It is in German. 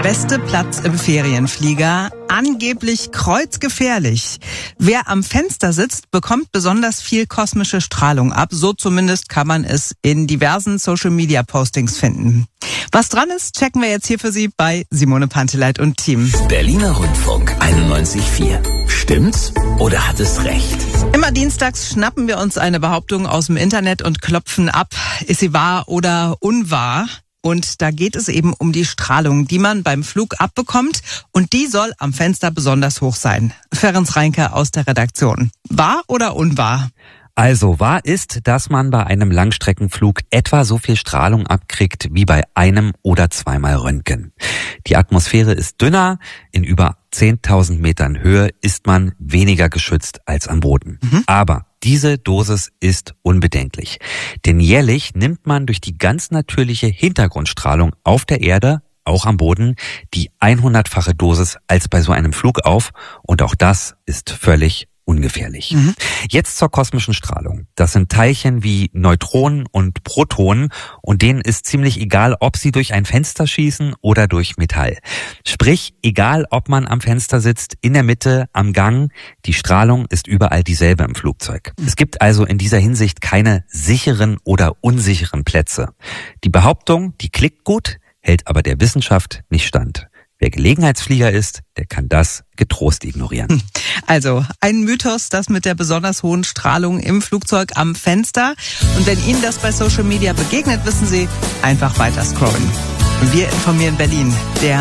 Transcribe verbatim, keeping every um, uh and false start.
beste Platz im Ferienflieger, angeblich kreuzgefährlich. Wer am Fenster sitzt, bekommt besonders viel kosmische Strahlung ab. So zumindest kann man es in diversen Social-Media-Postings finden. Was dran ist, checken wir jetzt hier für Sie bei Simone Panteleit und Team. Berliner Rundfunk einundneunzig Komma vier. Stimmt's oder hat es recht? Immer dienstags schnappen wir uns eine Behauptung aus dem Internet und klopfen ab, ist sie wahr oder unwahr? Und da geht es eben um die Strahlung, die man beim Flug abbekommt. Und die soll am Fenster besonders hoch sein. Ferenc Reinke aus der Redaktion. Wahr oder unwahr? Also wahr ist, dass man bei einem Langstreckenflug etwa so viel Strahlung abkriegt wie bei einem oder zweimal Röntgen. Die Atmosphäre ist dünner, in über zehntausend Metern Höhe ist man weniger geschützt als am Boden. Mhm. Aber diese Dosis ist unbedenklich, denn jährlich nimmt man durch die ganz natürliche Hintergrundstrahlung auf der Erde, auch am Boden, die hundertfache Dosis als bei so einem Flug auf, und auch das ist völlig ungefährlich. Mhm. Jetzt zur kosmischen Strahlung. Das sind Teilchen wie Neutronen und Protonen, und denen ist ziemlich egal, ob sie durch ein Fenster schießen oder durch Metall. Sprich, egal ob man am Fenster sitzt, in der Mitte, am Gang, die Strahlung ist überall dieselbe im Flugzeug. Mhm. Es gibt also in dieser Hinsicht keine sicheren oder unsicheren Plätze. Die Behauptung, die klickt gut, hält aber der Wissenschaft nicht stand. Wer Gelegenheitsflieger ist, der kann das getrost ignorieren. Also ein Mythos, das mit der besonders hohen Strahlung im Flugzeug am Fenster. Und wenn Ihnen das bei Social Media begegnet, wissen Sie, einfach weiter scrollen. Wir informieren Berlin. Der